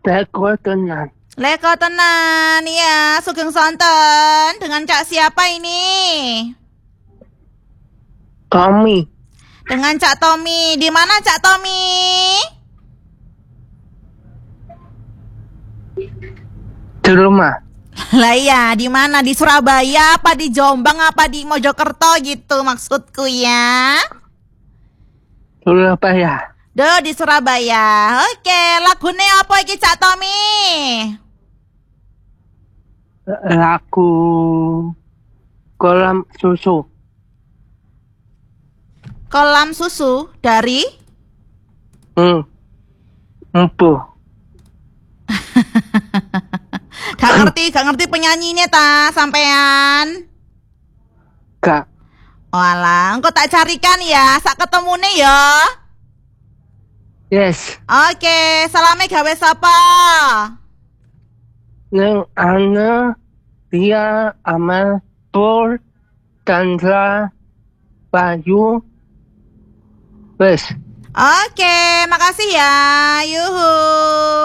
Leko tenan. Leko tenan, ya. Sugeng sonten. Dengan Cak siapa ini? Tommy. Dengan Cak Tommy. Di mana Cak Tommy? Di rumah. Lah iya, di mana? Di Surabaya apa di Jombang apa di Mojokerto gitu maksudku ya. Surabaya. Duh, di Surabaya. Oke, lagune apa iki Cak Tommy? Lagu kolam susu. Kolam susu dari Empuh. gak ngerti penyanyinya ta sampean. Gak. Walah, engko tak carikan ya, sak ketemune ya. Yes. Oke, salame gawe sapa? Neng Ana, Ria, Amal, Pur, Chandra, Bayu. Wes. Oke, makasih ya. Yuhu.